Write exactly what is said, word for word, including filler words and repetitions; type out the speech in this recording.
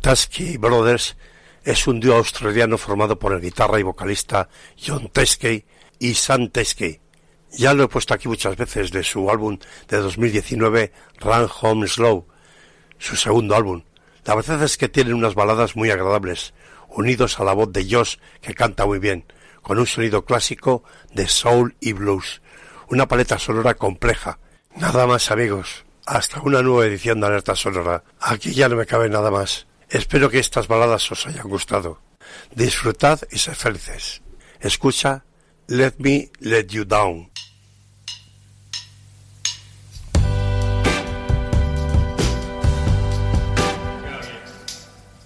Teskey Brothers es un dúo australiano formado por el guitarra y vocalista Jon Teskey y Sam Teskey. Ya lo he puesto aquí muchas veces de su álbum de dos mil diecinueve, Run Home Slow, su segundo álbum. La verdad es que tienen unas baladas muy agradables, unidos a la voz de Josh, que canta muy bien, con un sonido clásico de soul y blues. Una paleta sonora compleja. Nada más, amigos. Hasta una nueva edición de Alerta Sonora. Aquí ya no me cabe nada más. Espero que estas baladas os hayan gustado. Disfrutad y sed felices. Escucha Let Me Let You Down.